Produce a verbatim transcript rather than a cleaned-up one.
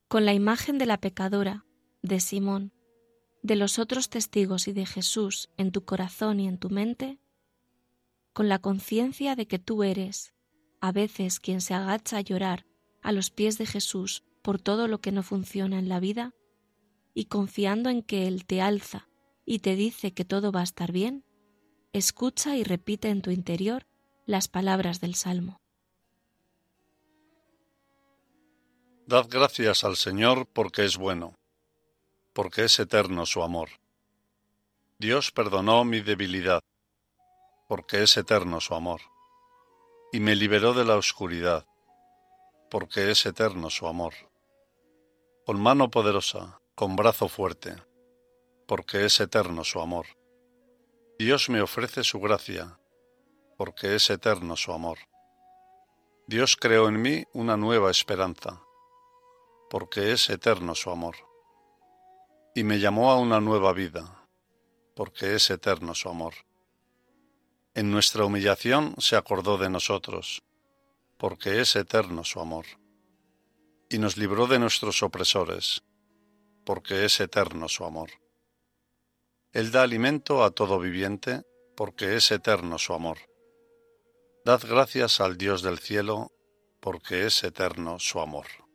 con la imagen de la pecadora, de Simón, de los otros testigos y de Jesús en tu corazón y en tu mente, con la conciencia de que tú eres, a veces quien se agacha a llorar a los pies de Jesús por todo lo que no funciona en la vida, y confiando en que Él te alza y te dice que todo va a estar bien, escucha y repite en tu interior las palabras del Salmo. Dad gracias al Señor porque es bueno, porque es eterno su amor. Dios perdonó mi debilidad, porque es eterno su amor, y me liberó de la oscuridad, porque es eterno su amor. Con mano poderosa, con brazo fuerte, porque es eterno su amor. Dios me ofrece su gracia, porque es eterno su amor. Dios creó en mí una nueva esperanza, porque es eterno su amor. Y me llamó a una nueva vida, porque es eterno su amor. En nuestra humillación se acordó de nosotros, porque es eterno su amor. Y nos libró de nuestros opresores, porque es eterno su amor. Él da alimento a todo viviente, porque es eterno su amor. Dad gracias al Dios del cielo, porque es eterno su amor.